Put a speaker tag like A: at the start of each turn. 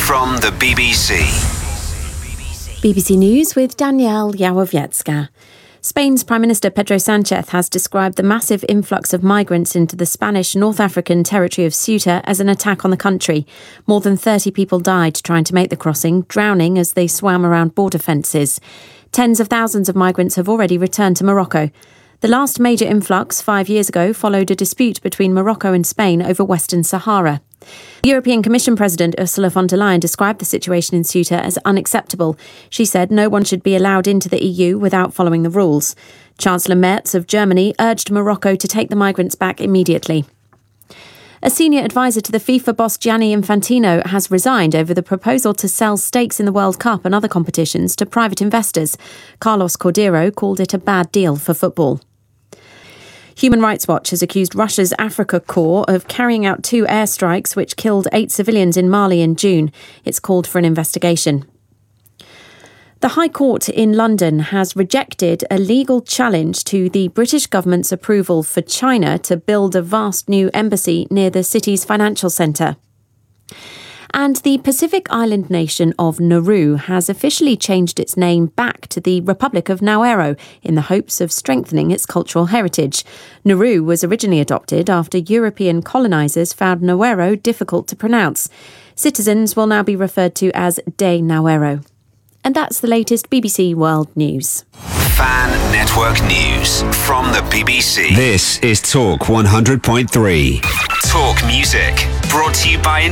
A: from the BBC.
B: BBC News with Danielle Jałowiecka. Spain's Prime Minister Pedro Sánchez has described the massive influx of migrants into the Spanish North African territory of Ceuta as an attack on the country. More than 30 people died trying to make the crossing, drowning as they swam around border fences. Tens of thousands of migrants have already returned to Morocco. The last major influx 5 years ago followed a dispute between Morocco and Spain over Western Sahara. European Commission President Ursula von der Leyen described the situation in Ceuta as unacceptable. She said no one should be allowed into the EU without following the rules. Chancellor Merz of Germany urged Morocco to take the migrants back immediately. A senior advisor to the FIFA boss Gianni Infantino has resigned over the proposal to sell stakes in the World Cup and other competitions to private investors. Carlos Cordeiro called it a bad deal for football. Human Rights Watch has accused Russia's Africa Corps of carrying out 2 airstrikes which killed 8 civilians in Mali in June. It's called for an investigation. The High Court in London has rejected a legal challenge to the British government's approval for China to build a vast new embassy near the city's financial centre. And the Pacific island nation of Nauru has officially changed its name back to the Republic of Nauru in the hopes of strengthening its cultural heritage. Nauru was originally adopted after European colonisers found Nauru difficult to pronounce. Citizens will now be referred to as De Nauru. And that's the latest BBC World News.
A: Fan Network News from the BBC.
C: This is Talk 100.3.
A: Talk Music, brought to you by